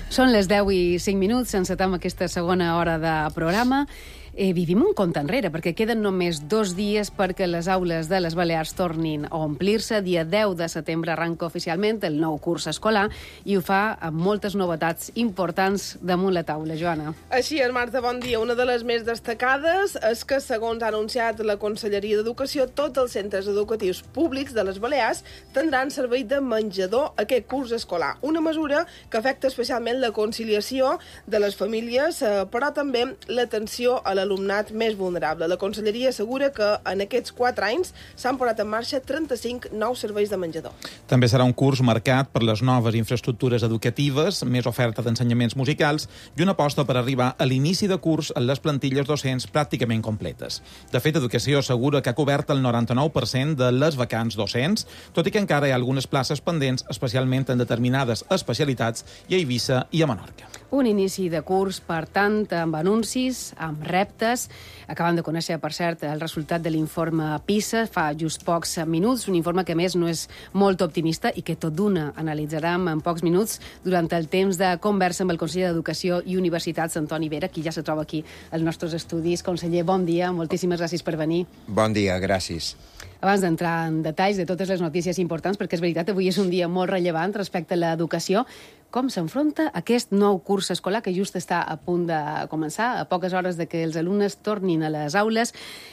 Són les 10 i 5 minuts, encetem aquesta segona hora de programa. Vivim un compte enrere, perquè queden només 2 dies perquè les aules de les Balears tornin a omplir-se. Dia 10 de setembre arranca oficialment el nou curs escolar i ho fa amb moltes novetats importants damunt la taula. Joana. Així és, Marta, bon dia. Una de les més destacades és que, segons ha anunciat la Conselleria d'Educació, tots els centres educatius públics de les Balears tindran servei de menjador aquest curs escolar. Una mesura que afecta especialment la conciliació de les famílies, però també l'atenció a l'alumnat més vulnerable. La Conselleria assegura que en aquests 4 anys s'han posat en marxa 35 nous serveis de menjador. També serà un curs marcat per les noves infraestructures educatives, més oferta d'ensenyaments musicals i una aposta per arribar a l'inici de curs amb les plantilles docents pràcticament completes. De fet, Educació assegura que ha cobert el 99% de les vacants docents, tot i que encara hi ha algunes places pendents, especialment en determinades especialitats i a Eivissa i a Menorca. Un inici de curs, per tant, amb anuncis, amb reptes. Acabem de conèixer, per cert, el resultat de l'informe PISA fa just pocs minuts, un informe que, a més, no és molt optimista i que tot d'una analitzarem en pocs minuts durant el temps de conversa amb el conseller d'Educació i Universitats, Antoni Vera, qui ja se troba aquí als nostres estudis. Conseller, bon dia, moltíssimes gràcies per venir. Bon dia, gràcies. Abans d'entrar en detalls de totes les notícies importants, perquè és veritat, avui és un dia molt rellevant respecte a l'educació, com s'enfronta aquest nou curs escolar que just està a punt de començar, a poques hores de que els alumnes tornin a les aules.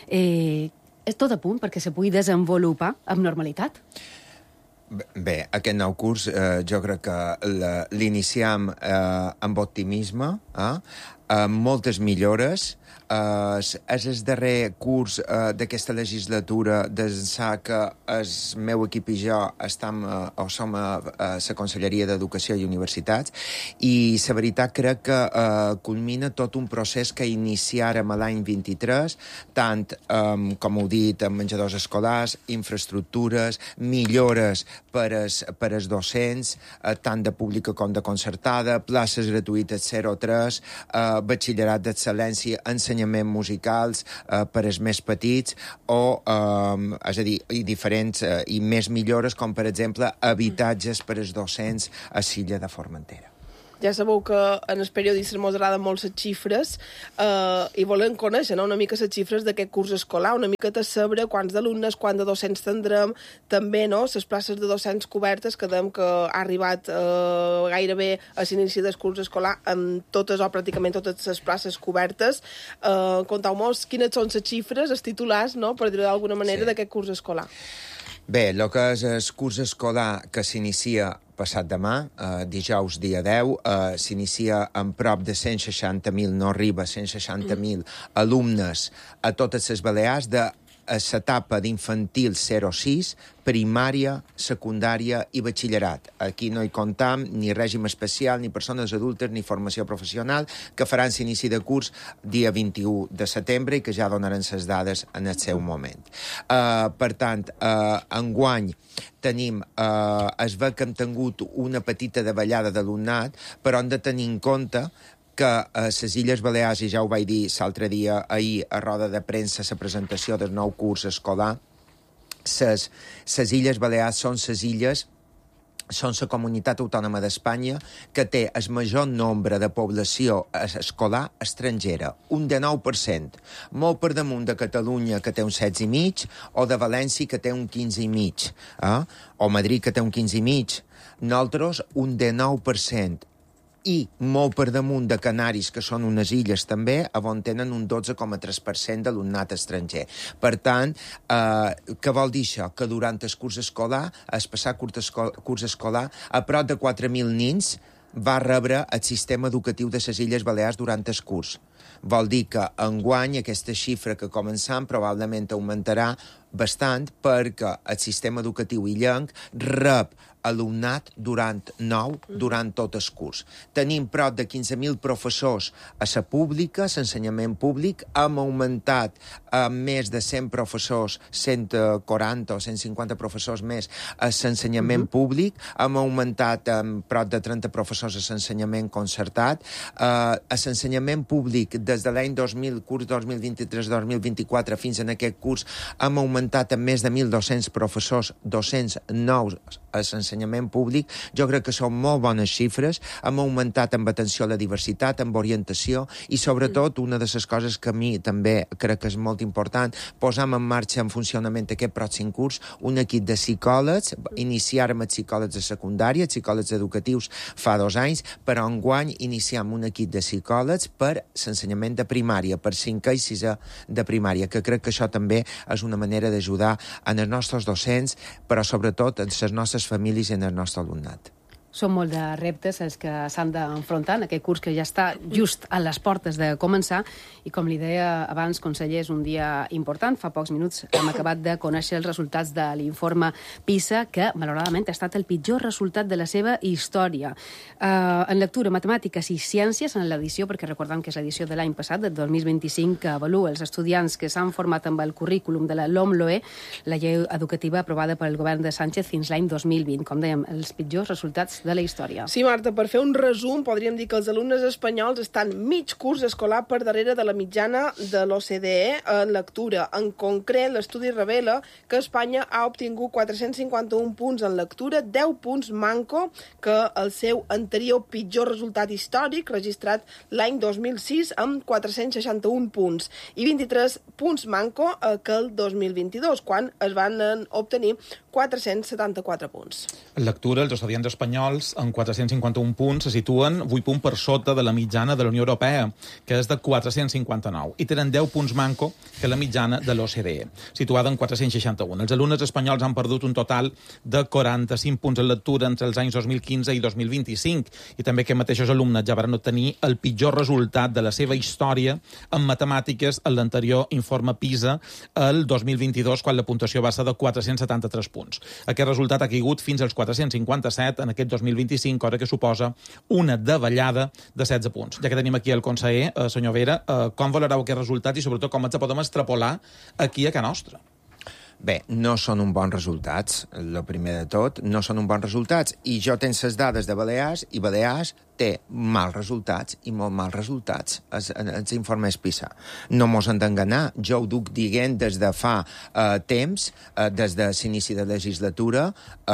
És tot a punt perquè se pugui desenvolupar amb normalitat? Bé, aquest nou curs jo crec que l'iniciem amb optimisme, amb moltes millores. És el darrer curs d'aquesta legislatura d'ençà que el meu equip i jo som a la Conselleria d'Educació i Universitats, i la veritat crec que culmina tot un procés que iniciàrem l'any 23, tant, com heu dit, amb menjadors escolars, infraestructures, millores per als docents, tant de pública com de concertada, places gratuïtes 0-3, batxillerat d'excel·lència, ensenyaments musicals per als més petits, és a dir, i diferents i més millores, com per exemple habitatges per als docents a l'illa de Formentera. Ja sabeu que en els periodistes ens agraden molt les xifres i volem conèixer una mica les xifres d'aquest curs escolar, una mica de saber quants d'alumnes, quants de docents tindrem, també les places de docents cobertes, que dèiem que ha arribat gairebé a l'inici del curs escolar amb totes o pràcticament totes les places cobertes. Conteu-nos quines són les xifres, els titulars, per dir-ho d'alguna manera, d'aquest curs escolar. Bé, el que és el curs escolar que s'inicia passat demà, dijous dia 10, s'inicia amb prop de 160.000, no arriba a 160.000 alumnes a totes les Balears de l'etapa d'infantil 0-6, primària, secundària i batxillerat. Aquí no hi comptam ni règim especial, ni persones adultes, ni formació professional, que faran l'inici de curs dia 21 de setembre i que ja donaran les dades en el seu moment. Per tant, enguany tenim, es ve que hem tingut una petita davallada d'alumnat, però hem de tenir en compte que a les Illes Balears, i ja ho vaig dir l'altre dia, ahir, a roda de premsa, la presentació del nou curs escolar, les Illes Balears són la comunitat autònoma d'Espanya que té el major nombre de població escolar estrangera, un 19%, molt per damunt de Catalunya, que té un 16,5%, o de València, que té un 15,5%, o Madrid, que té un 15,5%. Nosaltres, un 19%. I molt per damunt de Canaris, que són unes illes també, on tenen un 12,3% d'alumnat estranger. Per tant, què vol dir això? Que durant el curs escolar, el passat curs escolar, a prop de 4.000 nins va rebre el sistema educatiu de les Illes Balears durant el curs. Vol dir que enguany aquesta xifra que començam probablement augmentarà bastant perquè el sistema educatiu illenc rep alumnat durant tot el curs. Tenim prop de 15.000 professors a la pública, a l'ensenyament públic. Hem augmentat més de 100 professors, 140 o 150 professors més a l'ensenyament públic. Hem augmentat prop de 30 professors a l'ensenyament concertat. A l'ensenyament públic públic, des de l'any 2000, curs 2023-2024, fins en aquest curs, hem augmentat en més de 1.200 professors, 200 nous a l'ensenyament públic. Jo crec que són molt bones xifres. Hem augmentat amb atenció a la diversitat, amb orientació, i sobretot, una de les coses que a mi també crec que és molt important, posam en marxa, en funcionament aquest pròxim curs, un equip de psicòlegs, iniciarem els psicòlegs de secundària, els psicòlegs educatius fa 2 anys, però enguany iniciam un equip de psicòlegs per l'ensenyament de primària, per 5è i 6è de primària, que crec que això també és una manera d'ajudar en els nostres docents, però sobretot en les nostres famílies i en el nostre alumnat. Són molt de reptes els que s'han d'enfrontar en aquest curs que ja està just a les portes de començar i, com li deia abans, conseller, és un dia important. Fa pocs minuts hem acabat de conèixer els resultats de l'informe PISA, que, malauradament, ha estat el pitjor resultat de la seva història. En lectura, matemàtiques i ciències, en l'edició, perquè recordem que és l'edició de l'any passat, del 2025, que avalua els estudiants que s'han format amb el currículum de la LOMLOE, la llei educativa aprovada pel govern de Sánchez fins l'any 2020. Com dèiem, els pitjors resultats de la història. Sí, Marta, per fer un resum, podríem dir que els alumnes espanyols estan mig curs escolar per darrere de la mitjana de l'OCDE en lectura. En concret, l'estudi revela que Espanya ha obtingut 451 punts en lectura, 10 punts manco que el seu anterior pitjor resultat històric, registrat l'any 2006 amb 461 punts, i 23 punts manco que el 2022, quan es van obtenir 474 punts. En lectura, els estudiants espanyols, en 451 punts, se situen 8 punts per sota de la mitjana de la Unió Europea, que és de 459, i tenen 10 punts manco que la mitjana de l'OCDE, situada en 461. Els alumnes espanyols han perdut un total de 45 punts en lectura entre els anys 2015 i 2025, i també que mateixos alumnes ja van obtenir el pitjor resultat de la seva història en matemàtiques en l'anterior informe PISA el 2022, quan la puntuació va ser de 473 punts. Aquest resultat ha caigut fins als 457 en aquest 2025, cosa que suposa una davallada de 16 punts. Ja que tenim aquí el conseller, senyor Vera, com valoreu aquest resultat i sobretot com ens podem extrapolar aquí a casa nostra? Bé, no són uns bons resultats, el primer de tot, no són uns bons resultats, i jo tenc les dades de Balears, i Balears té mals resultats i molt mals resultats els informes PISA. No mos han d'enganar, jo ho duc dient des de fa temps, des de l'inici de la legislatura,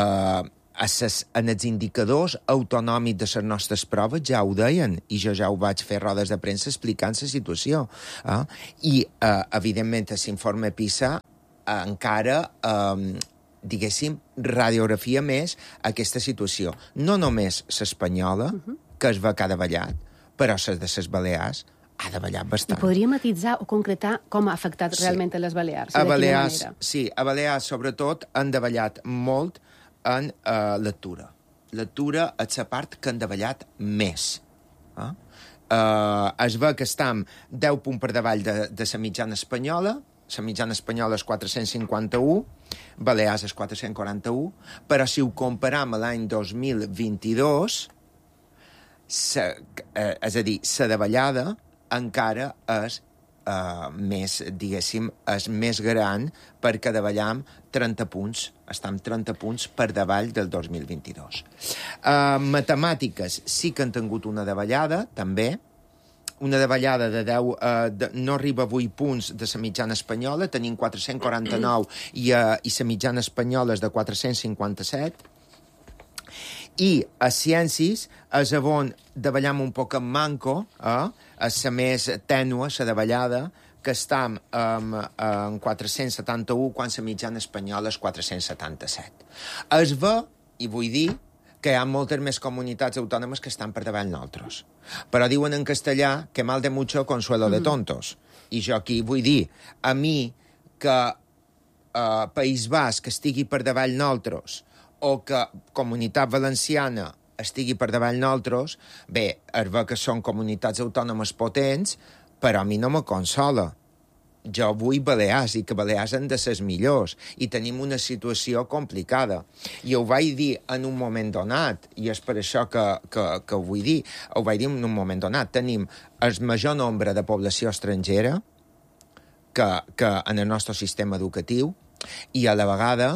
en els indicadors autonòmics de les nostres proves ja ho deien, i jo ja ho vaig fer rodes de premsa explicant la situació. I, evidentment, l'informe PISA encara, diguéssim, radiografia més aquesta situació. No només l'espanyola, que es va cada ballat, però les de les Balears ha davallat bastant. I podria matisar o concretar com ha afectat realment a les Balears? A Balears, sí, a Balears, sobretot, han davallat molt en lectura. Lectura és la part que han davallat més. Es ve que estem 10 punts per davall de la mitjana espanyola. La mitjana espanyola és 451, Balears és 441, però si ho comparam a l'any 2022, és a dir, la davallada encara és més, diguéssim, és més gran, perquè davallam 30 punts, estem 30 punts per davall del 2022. Matemàtiques sí que han tingut una davallada, també, una davallada de 10, no arriba a 8 punts de la mitjana espanyola, tenim 449 i la mitjana espanyola és de 457. I a ciències és on davallam un poc en manco, és la més tènua, la davallada, que estem en 471 quan la mitjana espanyola és 477. Es ve, i vull dir, que hi ha moltes més comunitats autònomes que estan per davant nosaltres. Però diuen en castellà que mal de mucho consuelo de tontos. I jo aquí vull dir, a mi que País Basc estigui per davall nosaltres o que Comunitat Valenciana estigui per davall nosaltres, bé, es ve que són comunitats autònomes potents, però a mi no me consola. Jo vull Balears, i que Balears han de ser millors, i tenim una situació complicada. I ho vaig dir en un moment donat, i és per això que ho vull dir, ho vaig dir en un moment donat. Tenim el major nombre de població estrangera que en el nostre sistema educatiu, i a la vegada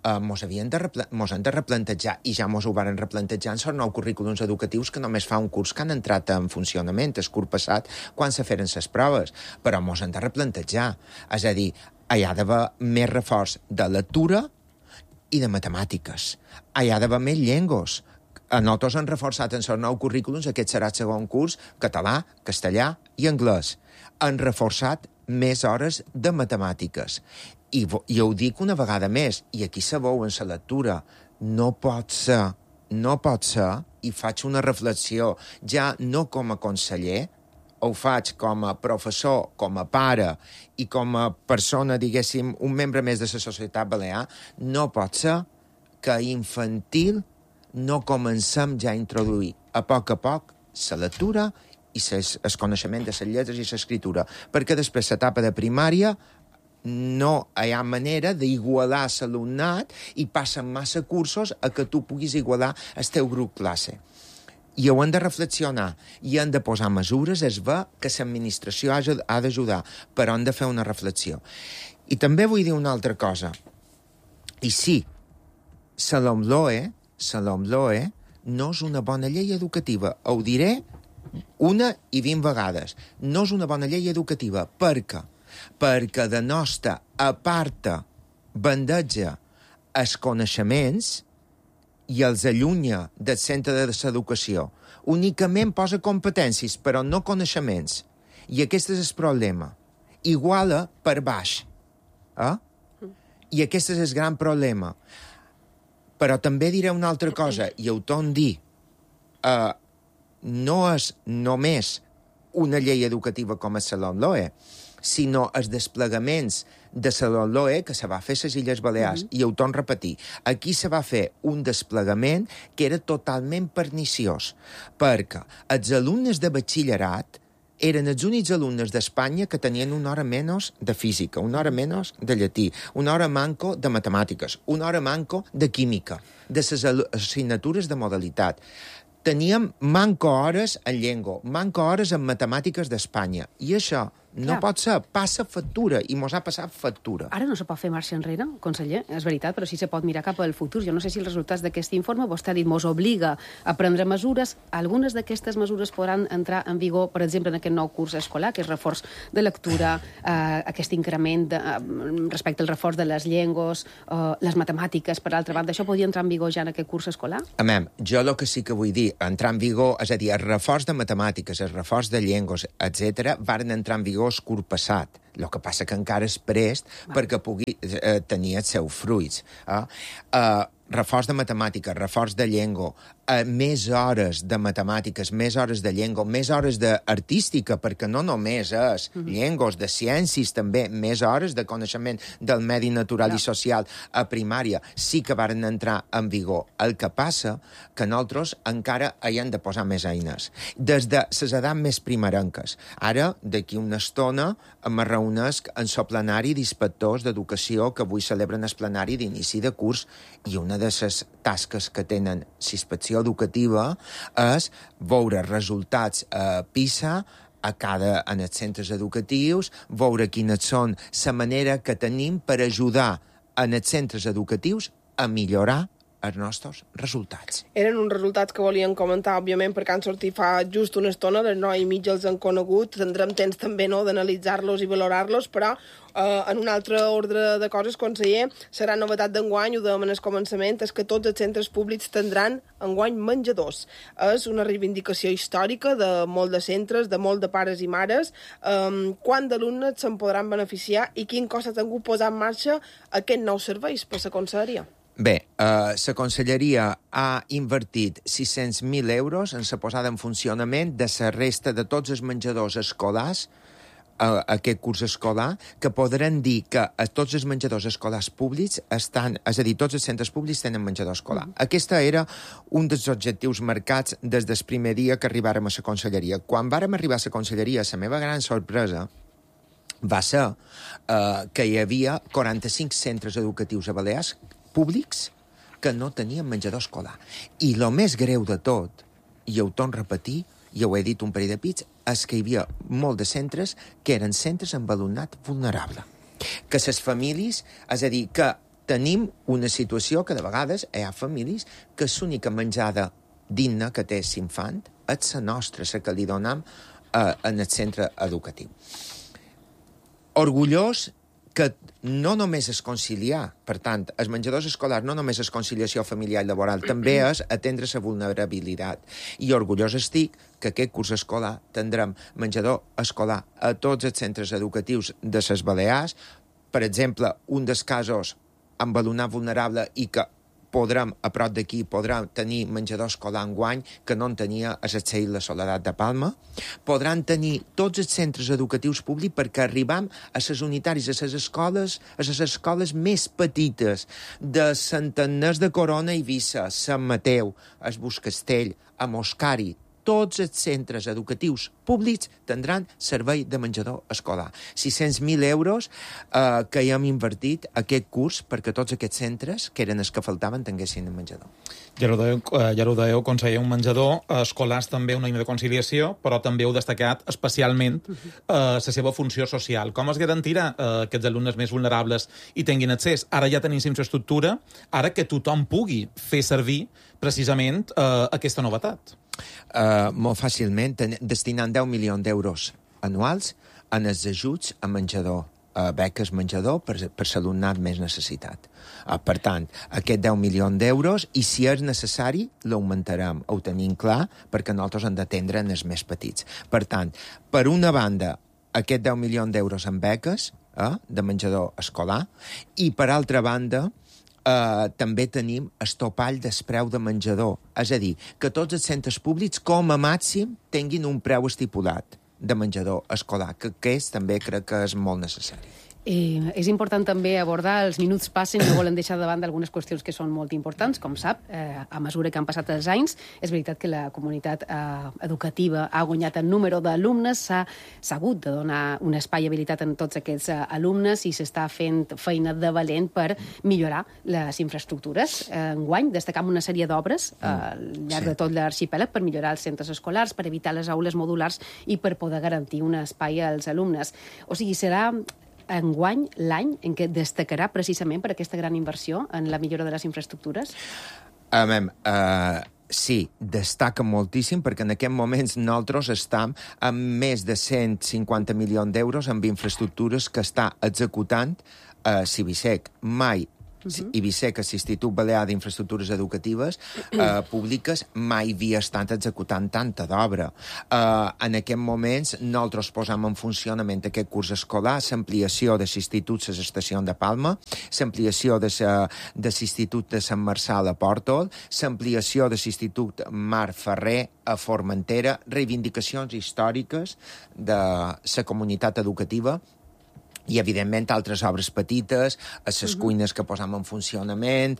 mos hem de replantejar, i ja mos ho varen replantejar en els nous currículums educatius que només fa un curs que han entrat en funcionament, el curs passat, quan se feren les proves. Però mos hem de replantejar. És a dir, hi ha d'haver més reforç de lectura i de matemàtiques. Hi ha d'haver més llengües. Nosaltres hem reforçat en els nous currículums, aquest serà el segon curs, català, castellà i anglès. Han reforçat més hores de matemàtiques. I ho dic una vegada més, i aquí se veu en la lectura, no pot ser, i faig una reflexió, ja no com a conseller, ho faig com a professor, com a pare i com a persona, diguéssim, un membre més de la societat balear, no pot ser que infantil no comencem ja a introduir a poc la lectura i el coneixement de les lletres i l'escriptura, perquè després l'etapa de primària no hi ha manera d'igualar l'alumnat i passen massa cursos a que tu puguis igualar el teu grup classe. I ho hem de reflexionar i hem de posar mesures, és ver que l'administració ha d'ajudar, però hem de fer una reflexió. I també vull dir una altra cosa. I sí, la LOMLOE no és una bona llei educativa. Ho diré 1 i 20 vegades. No és una bona llei educativa. Per què? Perquè de nostra aparta, bandeja els coneixements i els allunya del centre de l'educació. Únicament posa competències, però no coneixements. I aquest és el problema. Iguala per baix. I aquest és el gran problema. Però també diré una altra cosa, i ho torno a dir. No és només una llei educativa com és la LOMLOE, sinó els desplegaments de la LOMLOE que se va fer a les Illes Balears. I ho torno a repetir. Aquí se va fer un desplegament que era totalment perniciós, perquè els alumnes de batxillerat eren els únics alumnes d'Espanya que tenien una hora menys de física, una hora menys de llatí, una hora manco de matemàtiques, una hora manco de química, de les assignatures de modalitat. Teníem manco hores en llengua, manco hores en matemàtiques d'Espanya. I això no pot ser, passa factura, i mos ha passat factura. Ara no se pot fer marxa enrere, conseller, és veritat, però sí se pot mirar cap al futur. Jo no sé si els resultats d'aquest informe, vostè ha dit, mos obliga a prendre mesures. Algunes d'aquestes mesures podran entrar en vigor, per exemple, en aquest nou curs escolar, que és reforç de lectura, aquest increment respecte al reforç de les llengües, les matemàtiques, per altra banda. Això podria entrar en vigor ja en aquest curs escolar? Jo el que sí que vull dir, entrar en vigor, és a dir, el reforç de matemàtiques, el reforç de llengües, etc., varen entrar en vigor el curs passat. El que passa que encara és prest perquè pugui tenir els seus fruits. Reforç de matemàtica, reforç de llengua, més hores de matemàtiques, més hores de llengua, més hores d'artística, perquè no només és llengües, de ciències també, més hores de coneixement del medi natural i social a primària, sí que varen entrar en vigor. El que passa que nosaltres encara hi hem de posar més eines. Des de les edats més primerenques. Ara, d'aquí una estona, em reunesc en el plenari d'inspectors d'educació que avui celebren el plenari d'inici de curs, i una de les tasques que tenen l'inspecció educativa és veure resultats a PISA en els centres educatius, veure quines són la manera que tenim per ajudar en els centres educatius a millorar els nostres resultats. Eren uns resultats que volien comentar, òbviament, perquè han sortit fa just una estona, les 9:30 els han conegut, tindrem temps també d'analitzar-los i valorar-los, però en un altre ordre de coses, conseller, serà novetat d'enguany, ho dèiem en el començament, és que tots els centres públics tindran enguany menjadors. És una reivindicació històrica de molt de centres, de molt de pares i mares. Quant d'alumnes se'n podran beneficiar i quin cost ha tingut posar en marxa aquests nous serveis per la conselleria? Bé, la Conselleria ha invertit 600.000 euros en la posada en funcionament de la resta de tots els menjadors escolars aquest curs escolar, que podran dir que tots els menjadors escolars públics estan, és a dir, tots els centres públics tenen menjador escolar. Aquest era un dels objectius marcats des del primer dia que arribàrem a la Conselleria. Quan vàrem arribar a la Conselleria, la meva gran sorpresa va ser que hi havia 45 centres educatius a Balears públics que no tenien menjador escolar. I el més greu de tot, i ho torno a repetir, i ho he dit un parell de pits, és que hi havia molt de centres que eren centres amb alumnat vulnerable. Que les famílies, és a dir, que tenim una situació que de vegades hi ha famílies que l'única menjada digna que té l'infant és la nostra, la que li donem en el centre educatiu. Orgullós que no només és conciliar, per tant, els menjadors escolars no només és conciliació familiar i laboral, també és atendre la vulnerabilitat. I orgullós estic que aquest curs escolar tindrem menjador escolar a tots els centres educatius de les Balears. Per exemple, un dels casos amb alumnat vulnerable i que podrem, a prop d'aquí, podrem tenir menjador escolar enguany que no en tenia a Setsell la Soledat de Palma. Podran tenir tots els centres educatius públics perquè arribam a les unitaris, a les escoles més petites de Sant Agnès de Corona i Eivissa, Sant Mateu, el Buscastell, a Moscari. Tots els centres educatius públics tindran servei de menjador escolar. 600.000 euros que hi hem invertit aquest curs perquè tots aquests centres, que eren els que faltaven, tinguessin un menjador. Ja ho dèieu, conseller, un menjador escolar és també una eina de conciliació, però també heu destacat especialment la seva funció social. Com es garantirà que els alumnes més vulnerables hi tinguin accés? Ara ja tenim infraestructura, ara que tothom pugui fer servir precisament aquesta novetat. Molt fàcilment, destinant 10 milions d'euros anuals en els ajuts a menjador, a beques menjador per l'alumnat més necessitat. Per tant, aquest 10 milions d'euros, i si és necessari, l'augmentarem, ho tenim clar, perquè nosaltres hem d'atendre els més petits. Per tant, per una banda, aquest 10 milions d'euros en beques de menjador escolar, i per altra banda, també tenim el topall del preu de menjador. És a dir, que tots els centres públics, com a màxim, tinguin un preu estipulat de menjador escolar, que aquest també crec que és molt necessari. És important també abordar els minuts passen, no volen deixar de banda algunes qüestions que són molt importants, com sap, a mesura que han passat els anys. És veritat que la comunitat educativa ha guanyat el número d'alumnes, s'ha hagut de donar un espai habilitat en tots aquests alumnes i s'està fent feina de valent per millorar les infraestructures. Enguany destacam una sèrie d'obres al llarg de tot l'arxipèlag per millorar els centres escolars, per evitar les aules modulars i per poder garantir un espai als alumnes. O sigui, serà enguany l'any en què destacarà precisament per aquesta gran inversió en la millora de les infraestructures? Sí, destaca moltíssim perquè en aquests moments nosaltres estem amb més de 150 milions d'euros amb infraestructures que està executant Cibisec. Mai Cibisec, l'Institut Balear d'Infraestructures Educatives Públiques, mai havia estat executant tanta d'obra. En aquests moments nosaltres posam en funcionament aquest curs escolar, l'ampliació de l'Institut Les Estacions de Palma, l'ampliació de l'Institut de Sant Marçal a Pòrtol, l'ampliació de l'Institut Mar Ferrer a Formentera, reivindicacions històriques de la comunitat educativa i, evidentment, altres obres petites, les cuines que posam en funcionament,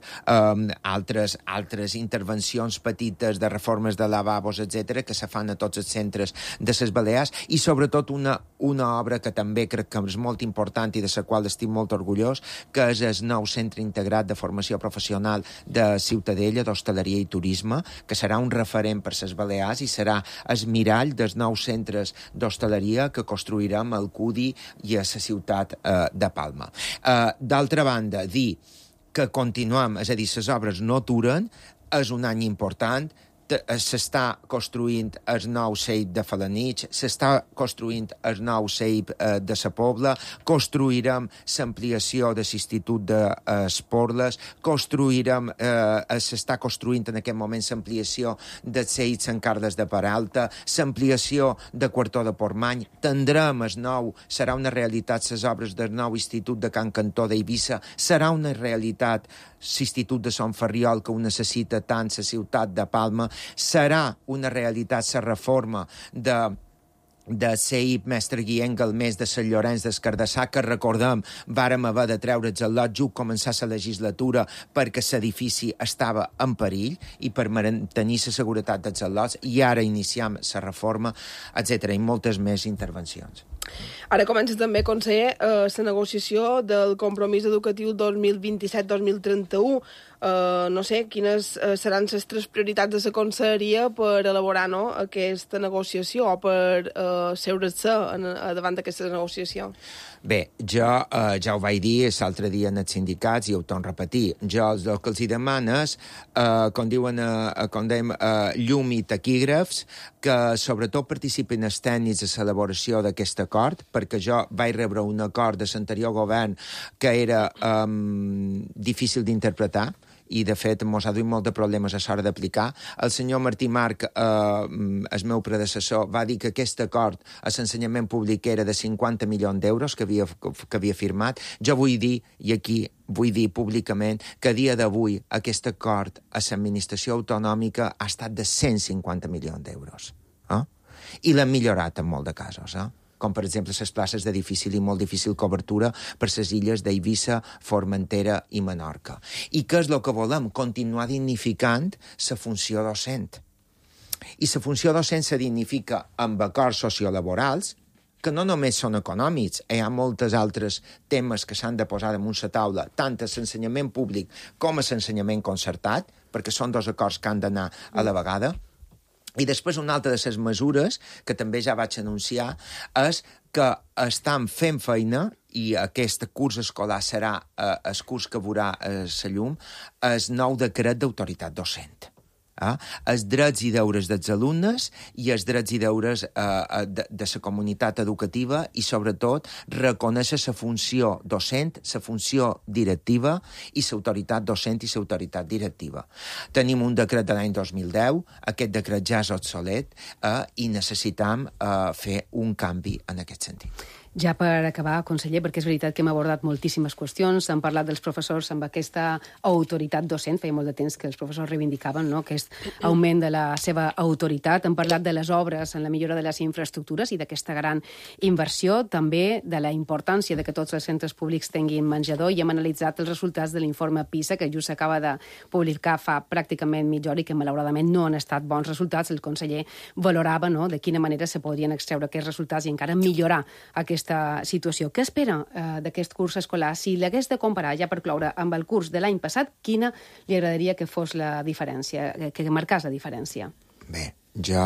altres intervencions petites de reformes de lavabos, etc., que se fan a tots els centres de les Balears, i, sobretot, una obra que també crec que és molt important i de la qual estic molt orgullós, que és el nou centre integrat de formació professional de Ciutadella, d'hostaleria i turisme, que serà un referent per les Balears i serà el mirall dels nous centres d'hostaleria que construirem al CUDI i a la ciutat de Palma. D'altra banda, dir que continuem, és a dir, les obres no aturen, és un any important, s'està construint el nou CEIP de Falanich, s'està construint el nou CEIP de la Pobla, construirem l'ampliació de l'Institut d'Esporles, s'està construint en aquest moment l'ampliació del CEIP Sant Carles de Peralta, l'ampliació de Quartó de Portmany, tindrem serà una realitat les obres del nou Institut de Can Cantó d'Eivissa, serà una realitat l'Institut de Sant Ferriol, que ho necessita tant la ciutat de Palma, serà una realitat la reforma de CEIP Mestre Guillem Galmés de Sant Llorenç d'Escardassà, que recordem, vàrem haver de treure'ns el lot just començar la legislatura perquè l'edifici estava en perill i per mantenir la seguretat dels lots, i ara iniciem la reforma, etc., i moltes més intervencions. Ara comença també, conseller, la negociació del compromís educatiu 2027-2031. No sé, quines seran les 3 prioritats de la conselleria per elaborar aquesta negociació o per seure-se davant d'aquesta negociació? Bé, jo ja ho vaig dir l'altre dia en els sindicats i ho torno a repetir. Jo el que els hi demano és, com dèiem, llum i taquígrafs, que sobretot participin els tècnics de l'elaboració d'aquest acord, perquè jo vaig rebre un acord de l'anterior govern que era difícil d'interpretar, i, de fet, mos ha duit molt de problemes a l'hora d'aplicar. El senyor Martí Marc, el meu predecessor, va dir que aquest acord a l'ensenyament públic era de 50 milions d'euros que havia firmat. Jo vull dir, i aquí vull dir públicament, que a dia d'avui aquest acord a l'administració autonòmica ha estat de 150 milions d'euros. I l'hem millorat en molt de casos, com per exemple les places de difícil i molt difícil cobertura per les illes d'Eivissa, Formentera i Menorca. I què és el que volem? Continuar dignificant la funció docent. I la funció docent se dignifica amb acords sociolaborals, que no només són econòmics, hi ha molts altres temes que s'han de posar damunt la taula, tant a l'ensenyament públic com a l'ensenyament concertat, perquè són 2 acords que han d'anar a la vegada. I després una altra de les mesures, que també ja vaig anunciar, és que estan fent feina, i aquest curs escolar serà el curs que veurà la llum, el nou decret d'autoritat docent. Els drets i deures dels alumnes i els drets i deures de la comunitat educativa i, sobretot, reconèixer la funció docent, la funció directiva i l'autoritat docent i l'autoritat directiva. Tenim un decret de l'any 2010, aquest decret ja és obsolet i necessitam fer un canvi en aquest sentit. Ja per acabar, conseller, perquè és veritat que hem abordat moltíssimes qüestions, hem parlat dels professors amb aquesta autoritat docent, feia molt de temps que els professors reivindicaven aquest augment de la seva autoritat, hem parlat de les obres en la millora de les infraestructures i d'aquesta gran inversió, també de la importància de que tots els centres públics tinguin menjador, i hem analitzat els resultats de l'informe PISA, que just s'acaba de publicar fa pràcticament mitja hora i que malauradament no han estat bons resultats. El conseller valorava de quina manera se podrien extreure aquests resultats i encara millorar aquesta situació. Què espera d'aquest curs escolar? Si l'hagués de comparar, ja per cloure, amb el curs de l'any passat, quina li agradaria que fos la diferència, que marcés la diferència? Bé, jo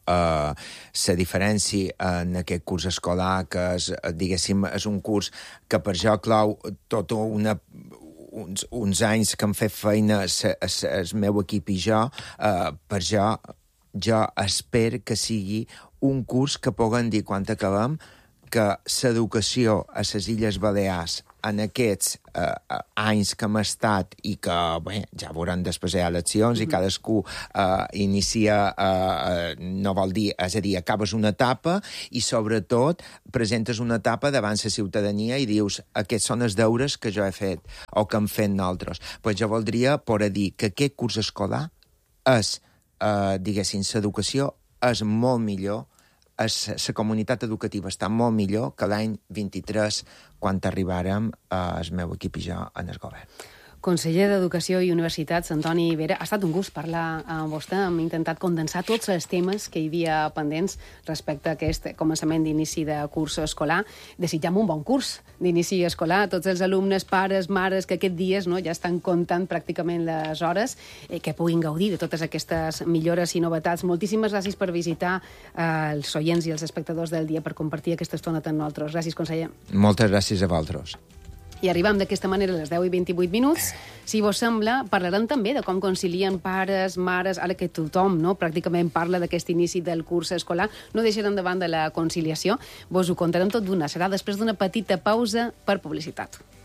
la diferència en aquest curs escolar, que és, diguéssim, és un curs que per jo clou tota uns anys que hem fet feina el meu equip i jo, per jo espero que sigui un curs que puguem dir quan acabem que l'educació a les Illes Balears en aquests anys que hem estat i que, bé, ja veurem després hi ha eleccions i cadascú inicia, no vol dir, és a dir, acabes una etapa i sobretot presentes una etapa davant la ciutadania i dius, aquests són els deures que jo he fet o que hem fet nosaltres. Pues jo voldria poder dir que aquest curs escolar és, diguéssim, l'educació és molt millor, la comunitat educativa està molt millor que l'any 23, quan arribàrem el meu equip i jo en el govern. Conseller d'Educació i Universitats, Antoni Vera, ha estat un gust parlar amb vostè. Hem intentat condensar tots els temes que hi havia pendents respecte a aquest començament d'inici de curs escolar. Desitjam un bon curs d'inici escolar a tots els alumnes, pares, mares, que aquests dies ja estan comptant pràcticament les hores, que puguin gaudir de totes aquestes millores i novetats. Moltíssimes gràcies per visitar els oients i els espectadors del dia, per compartir aquesta estona amb nosaltres. Gràcies, conseller. Moltes gràcies a vosaltres. I arribem d'aquesta manera a les 10:28. Si vos sembla, parlarem també de com concilien pares, mares, ara que tothom pràcticament parla d'aquest inici del curs escolar. No deixarem de banda la conciliació. Vos ho contarem tot d'una. Serà després d'una petita pausa per publicitat.